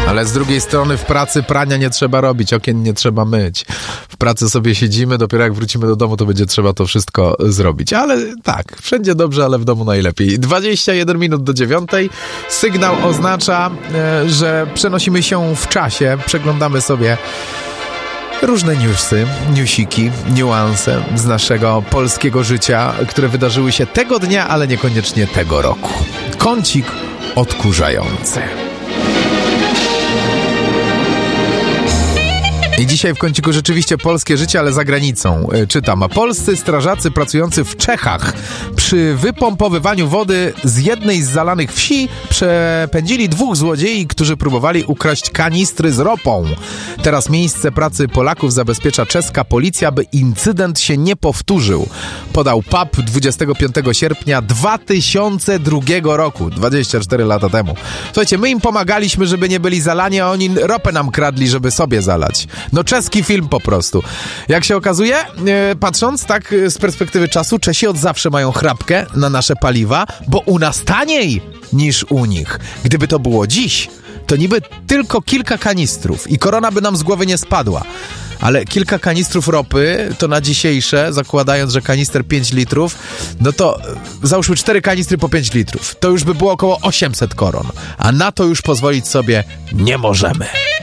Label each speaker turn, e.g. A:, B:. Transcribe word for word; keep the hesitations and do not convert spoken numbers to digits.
A: Ale z drugiej strony w pracy prania nie trzeba robić, okien nie trzeba myć. W pracy sobie siedzimy, dopiero jak wrócimy do domu, to będzie trzeba to wszystko zrobić. Ale tak, wszędzie dobrze, ale w domu najlepiej. dwadzieścia jeden minut do dziewiątej. Sygnał oznacza, że przenosimy się w czasie, przeglądamy sobie różne newsy, newsiki, niuanse z naszego polskiego życia, które wydarzyły się tego dnia, ale niekoniecznie tego roku. Kącik odkurzający. I dzisiaj w kąciku rzeczywiście polskie życie, ale za granicą. Czytam. A polscy strażacy pracujący w Czechach przy wypompowywaniu wody z jednej z zalanych wsi przepędzili dwóch złodziei, którzy próbowali ukraść kanistry z ropą. Teraz miejsce pracy Polaków zabezpiecza czeska policja, by incydent się nie powtórzył. Podał P A P dwudziestego piątego sierpnia dwa tysiące drugiego roku, dwadzieścia cztery lata temu. Słuchajcie, my im pomagaliśmy, żeby nie byli zalani, a oni ropę nam kradli, żeby sobie zalać. No czeski film po prostu. Jak się okazuje, e, patrząc tak z perspektywy czasu, Czesi od zawsze mają chrapkę na nasze paliwa, bo u nas taniej niż u nich. Gdyby to było dziś, to niby tylko kilka kanistrów i korona by nam z głowy nie spadła. Ale kilka kanistrów ropy, to na dzisiejsze, zakładając, że kanister pięć litrów, no to załóżmy cztery kanistry po pięć litrów. To już by było około osiemset koron. A na to już pozwolić sobie nie możemy.